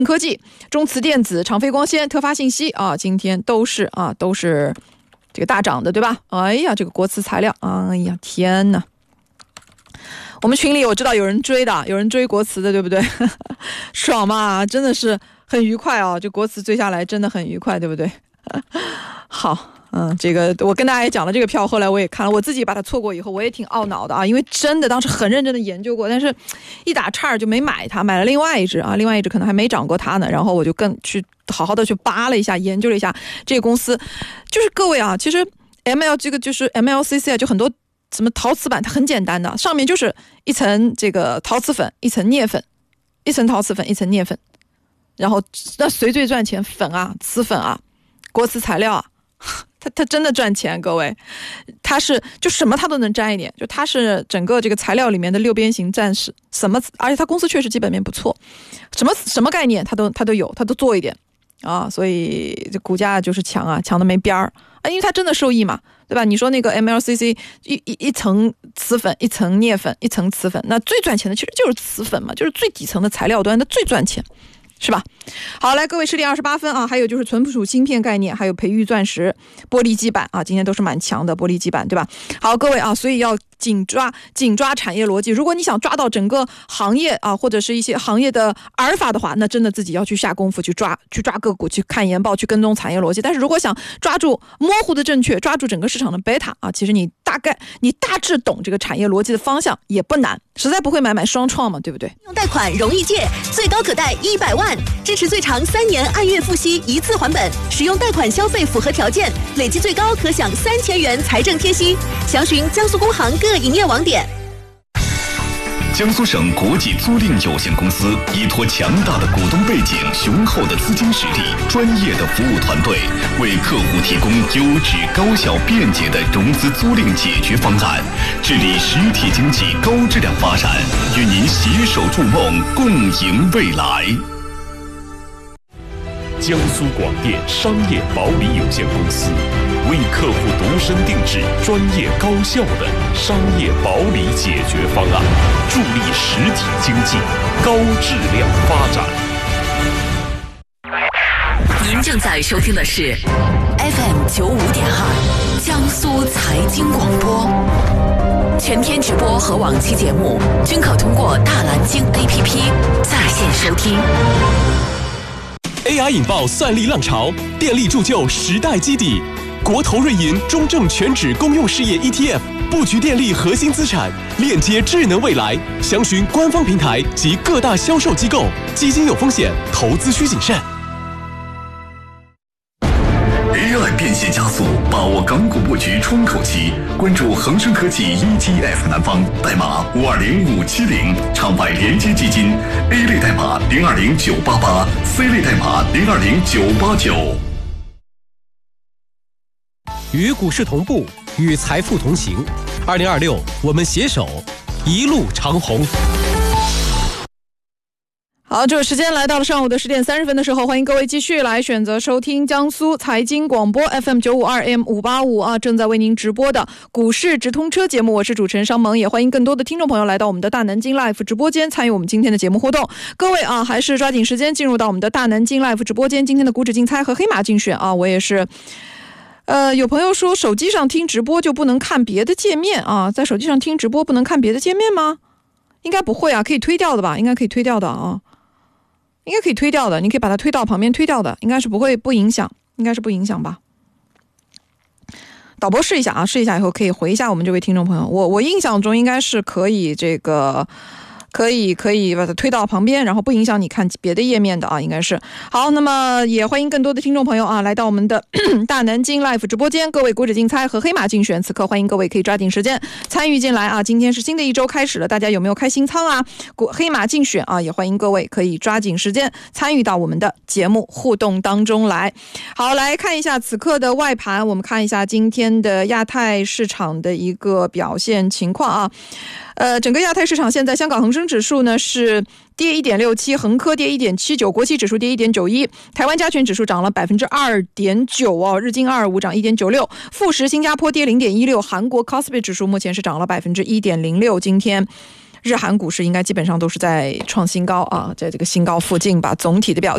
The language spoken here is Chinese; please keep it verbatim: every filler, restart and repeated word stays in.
科技、中磁电子、长飞光纤、特发信息啊，今天都是啊都是这个大涨的，对吧？哎呀，这个国磁材料，哎呀天哪！我们群里我知道有人追的，有人追国磁的，对不对？爽嘛，真的是很愉快啊！这国磁追下来真的很愉快，对不对？好。嗯，这个我跟大家也讲了，这个票后来我也看了，我自己把它错过以后，我也挺懊恼的啊，因为真的当时很认真的研究过，但是一打岔就没买它，买了另外一只啊，另外一只可能还没涨过它呢，然后我就更去好好的去扒了一下，研究了一下这个公司，就是各位啊，其实 M L 这个就是 M L C C 啊，就很多什么陶瓷板，它很简单的，上面就是一层这个陶瓷粉，一层镍粉，一层陶瓷粉，一层镍粉，然后那谁最赚钱？粉啊，瓷粉啊，国瓷材料啊。它它真的赚钱，各位，它是就什么它都能沾一点，就它是整个这个材料里面的六边形战士，什么而且它公司确实基本面不错，什么什么概念它都它都有，它都做一点啊，所以这股价就是强啊，强的没边儿啊，因为它真的受益嘛，对吧？你说那个 M L C C 一一一层瓷粉，一层镍粉，一层瓷粉，那最赚钱的其实就是瓷粉嘛，就是最底层的材料端的最赚钱。是吧？好，来各位十点二十八分啊，还有就是存储芯片概念，还有培育钻石、玻璃基板啊，今天都是蛮强的玻璃基板，对吧？好，各位啊，所以要紧抓紧抓产业逻辑。如果你想抓到整个行业啊，或者是一些行业的阿尔法的话，那真的自己要去下功夫去抓去抓个股，去看研报，去跟踪产业逻辑。但是如果想抓住模糊的正确，抓住整个市场的贝塔啊，其实你大概你大致懂这个产业逻辑的方向也不难，实在不会买买双创嘛，对不对？ 用贷款容易借，最高可贷一百万，支持最长三年按月付息，一次还本。使用贷款消费符合条件，累计最高可享三千元财政贴息。详询江苏工行各营业网点。 江苏省国际租赁有限公司依托强大的股东背景、雄厚的资金实力、专业的服务团队，为客户提供优质、高效、便捷的融资租赁解决方案，致力实体经济高质量发展，与您携手筑梦，共赢未来。 江苏广电商业保理有限公司为客户独身定制专业高效的商业保理解决方案，助力实体经济高质量发展。 您正在收听的是 F M 九五点二江苏财经广播，全天直播和往期节目均可通过大蓝鲸 A P P 在线收听。 A I 引爆算力浪潮，电力铸就时代基底。国投瑞银中证全指公用事业 E T F 布局电力核心资产，链接智能未来。详询官方平台及各大销售机构。基金有风险，投资需谨慎。 A I 变现加速，把握港股布局窗口期，关注恒生科技 E T F 南方，代码五二零五七零，场外连接基金 A 类代码零二零九八八 ，C 类代码零二零九八九。 与股市同步，与财富同行。二零二六，我们携手一路长虹。 好，这个时间来到了上午的十点三十分的时候，欢迎各位继续来选择收听江苏财经广播 F M 九五二 M 五八五啊，正在为您直播的股市直通车节目，我是主持人商萌，也欢迎更多的听众朋友来到我们的大南京 Live 直播间，参与我们今天的节目互动。各位啊，还是抓紧时间进入到我们的大南京 Live 直播间，今天的股指竞猜和黑马竞选啊，我也是。呃，有朋友说手机上听直播就不能看别的界面啊，在手机上听直播不能看别的界面吗？应该不会啊，可以推掉的吧？应该可以推掉的啊。应该可以推掉的，你可以把它推到旁边推掉的，应该是不会不影响，应该是不影响吧。导播试一下啊，试一下以后可以回一下我们这位听众朋友。我我印象中应该是可以这个。可以可以把它推到旁边，然后不影响你看别的页面的啊，应该是。好，那么也欢迎更多的听众朋友啊来到我们的大南京 Live 直播间，各位股指竞猜和黑马竞选，此刻欢迎各位可以抓紧时间参与进来啊！今天是新的一周开始了，大家有没有开新仓啊？股黑马竞选啊，也欢迎各位可以抓紧时间参与到我们的节目互动当中来。好，来看一下此刻的外盘，我们看一下今天的亚太市场的一个表现情况啊。呃，整个亚太市场现在香港恒生指数呢是跌 一点六七， 恒科跌 一点七九， 国企指数跌 一点九一， 台湾加权指数涨了 百分之二点九 哦，日经二十五涨 一点九六， 富时新加坡跌 零点一六， 韩国 Kospi 指数目前是涨了 百分之一点零六， 今天日韩股市应该基本上都是在创新高啊，在这个新高附近吧，总体的表现